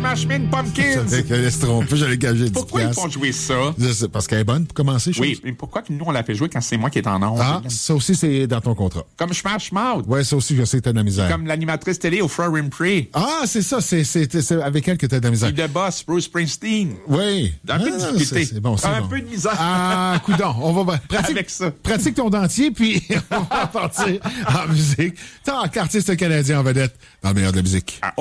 Smashing Pumpkins. Laisse tromper, j'allais gager 10 Pourquoi ils font jouer ça? C'est parce qu'elle est bonne pour commencer, chose. Oui, mais pourquoi que nous, on la fait jouer quand c'est moi qui est en ondes? Ah, ça aussi, c'est dans ton contrat. Comme Smash Mouth. Ouais, ça aussi, je sais que t'as de la misère. Comme l'animatrice télé au Front Rimprey. Ah, c'est ça, c'est avec elle que t'as de la misère. Puis The Boss, Bruce Springsteen. Oui. Un peu de difficulté. C'est bon, c'est un bon. peu de misère. Ah, coudonc, on va avec ça. Pratique ton dentier, puis on va partir en musique. Tant qu'artiste canadien en vedette dans le meilleur de la musique.